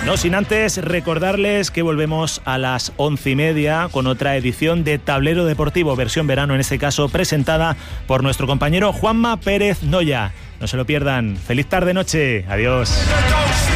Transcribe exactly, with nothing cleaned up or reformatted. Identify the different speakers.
Speaker 1: No sin antes recordarles que volvemos a las once y media con otra edición de Tablero Deportivo, versión verano en este caso, presentada por nuestro compañero Juanma Pérez Noya. No se lo pierdan. Feliz tarde-noche. Adiós.